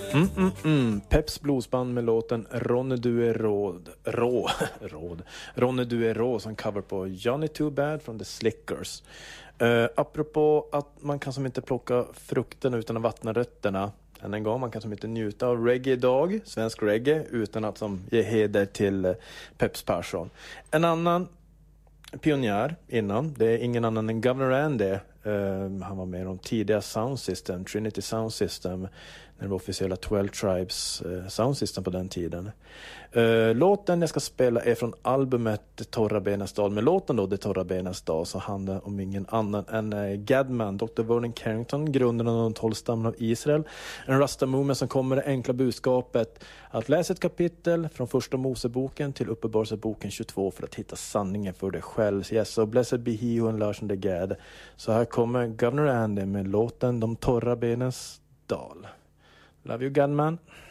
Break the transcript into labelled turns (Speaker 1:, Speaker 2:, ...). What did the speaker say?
Speaker 1: Peps bluesband med låten Ronny du är Ronny du är rå som cover på Johnny Too Bad från The Slickers. Apropå att man kan som inte plocka frukten utan att vattna rötterna. Än en gång, man kan som inte njuta av reggae idag, svensk reggae, utan att som ge heder till Peps Persson. En annan pionjär innan, det är ingen annan än Governor Andy. Han var med i de tidiga Sound System, Trinity Sound System, när det var officiella 12 Tribes Sound System på den tiden. Låten jag ska spela är från albumet Det torra benens dal. Med låten då Det torra benens dal så handlar om ingen annan än Gadman, Dr. Vernon Carrington, grunden av de 12 stammarna av Israel. En Rasta movement som kommer det enkla budskapet att läsa ett kapitel från första Moseboken till Uppenbarelseboken 22 för att hitta sanningen för dig själv. Yes, so blessed be he who enlarged the gad. Så här kommer Governor Andy med låten De torra benens dal. Love you, Gunman.